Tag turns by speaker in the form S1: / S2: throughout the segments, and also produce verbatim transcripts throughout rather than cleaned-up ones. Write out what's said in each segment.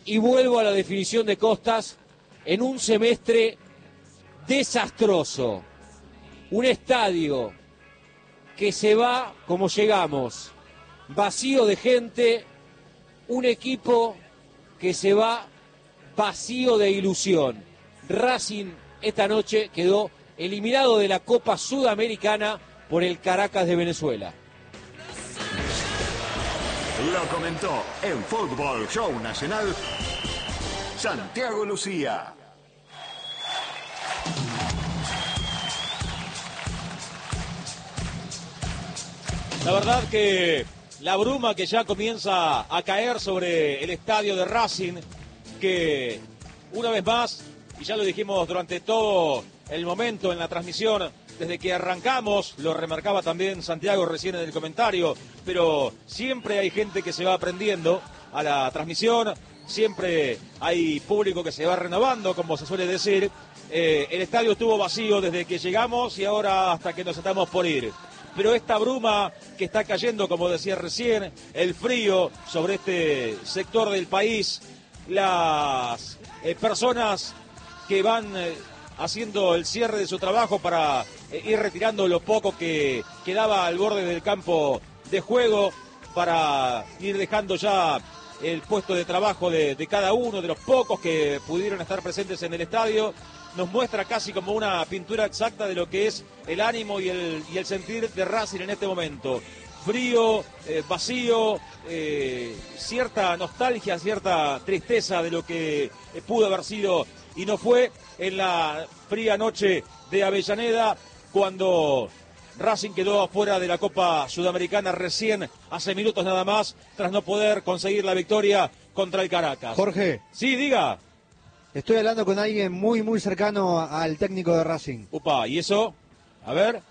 S1: Y vuelvo a la definición de Costas en un semestre desastroso. Un estadio que se va como llegamos, vacío de gente, un equipo que se va vacío de ilusión. Racing esta noche quedó eliminado de la Copa Sudamericana por el Caracas de Venezuela.
S2: Lo comentó en Fútbol Show Nacional Santiago Lucía.
S3: La verdad que la bruma que ya comienza a caer sobre el estadio de Racing, que una vez más, y ya lo dijimos durante todo el momento en la transmisión, desde que arrancamos, lo remarcaba también Santiago recién en el comentario, pero siempre hay gente que se va aprendiendo a la transmisión, siempre hay público que se va renovando, como se suele decir. Eh, el estadio estuvo vacío desde que llegamos y ahora hasta que nos estamos por ir. Pero esta bruma que está cayendo, como decía recién, el frío sobre este sector del país, las eh, personas que van eh, haciendo el cierre de su trabajo para eh, ir retirando lo poco que quedaba al borde del campo de juego, para ir dejando ya el puesto de trabajo de, de cada uno, de los pocos que pudieron estar presentes en el estadio, nos muestra casi como una pintura exacta de lo que es el ánimo y el, y el sentir de Racing en este momento. Frío, eh, vacío, eh, cierta nostalgia, cierta tristeza de lo que eh, pudo haber sido y no fue en la fría noche de Avellaneda, cuando Racing quedó afuera de la Copa Sudamericana recién hace minutos nada más, tras no poder conseguir la victoria contra el Caracas.
S4: Jorge.
S3: Sí, diga.
S4: Estoy hablando con alguien muy, muy cercano al técnico de Racing.
S3: Upa, ¿y eso? A ver.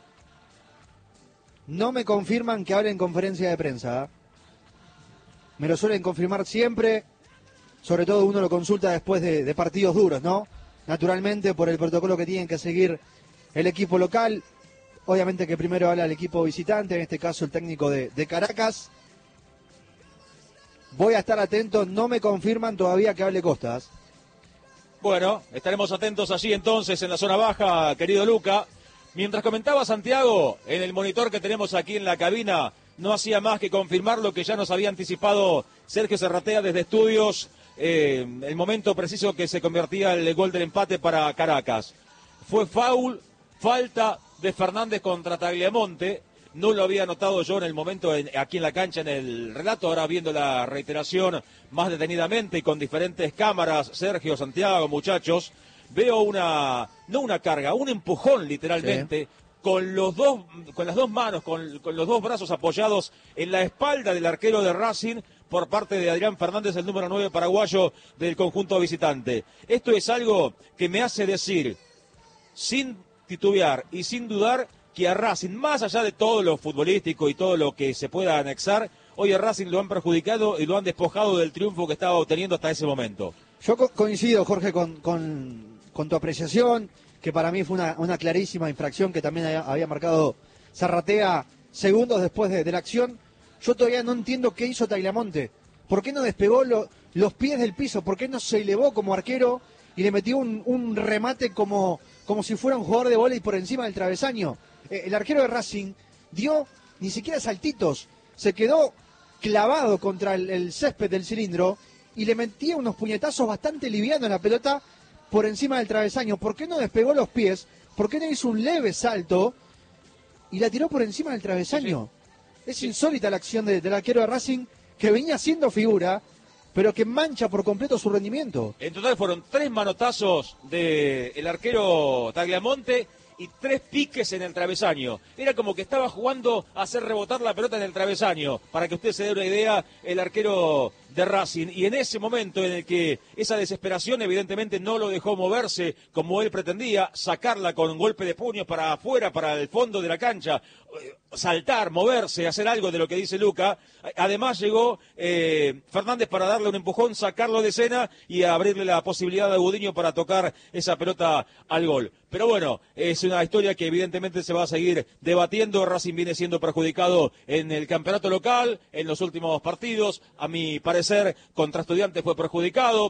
S4: No me confirman que hable en conferencia de prensa. ¿eh? Me lo suelen confirmar siempre. Sobre todo uno lo consulta después de, de partidos duros, ¿no? Naturalmente, por el protocolo que tienen que seguir el equipo local. Obviamente que primero habla el equipo visitante, en este caso el técnico de, de Caracas. Voy a estar atento, no me confirman todavía que hable Costas.
S3: Bueno, estaremos atentos allí entonces en la zona baja, querido Luca. Mientras comentaba Santiago, en el monitor que tenemos aquí en la cabina, no hacía más que confirmar lo que ya nos había anticipado Sergio Serratea desde estudios, eh, el momento preciso que se convertía el gol del empate para Caracas. Fue foul, falta de Fernández contra Tagliamonte. No lo había notado yo en el momento en, aquí en la cancha en el relato, ahora viendo la reiteración más detenidamente y con diferentes cámaras, Sergio, Santiago, muchachos, veo una, no una carga, un empujón literalmente, sí. con los dos, con las dos manos, con, con los dos brazos apoyados en la espalda del arquero de Racing por parte de Adrián Fernández, el número nueve paraguayo del conjunto visitante. Esto es algo que me hace decir, sin titubear y sin dudar, que a Racing, más allá de todo lo futbolístico y todo lo que se pueda anexar, hoy a Racing lo han perjudicado y lo han despojado del triunfo que estaba obteniendo hasta ese momento.
S4: Yo co coincido, Jorge, con, con, con tu apreciación, que para mí fue una, una clarísima infracción que también había, había marcado Zarratea segundos después de, de la acción. Yo todavía no entiendo qué hizo Tagliamonte. ¿Por qué no despegó lo, los pies del piso? ¿Por qué no se elevó como arquero y le metió un, un remate como, como si fuera un jugador de vóley por encima del travesaño? El arquero de Racing dio ni siquiera saltitos, se quedó clavado contra el, el césped del cilindro y le metía unos puñetazos bastante livianos en la pelota por encima del travesaño. ¿Por qué no despegó los pies? ¿Por qué no hizo un leve salto y la tiró por encima del travesaño? Sí, sí. Es sí. insólita la acción de, del arquero de Racing, que venía siendo figura, pero que mancha por completo su rendimiento.
S3: En total fueron tres manotazos del arquero Tagliamonte y tres piques en el travesaño. Era como que estaba jugando a hacer rebotar la pelota en el travesaño, para que usted se dé una idea, el arquero de Racing. Y en ese momento en el que esa desesperación evidentemente no lo dejó moverse como él pretendía, sacarla con un golpe de puños para afuera, para el fondo de la cancha, saltar, moverse, hacer algo de lo que dice Luca. Además llegó eh, Fernández para darle un empujón, sacarlo de escena y abrirle la posibilidad a Gudiño para tocar esa pelota al gol. Pero bueno, es una historia que evidentemente se va a seguir debatiendo. Racing viene siendo perjudicado en el campeonato local, en los últimos partidos. A mi parecer parecer contra Estudiantes fue perjudicado.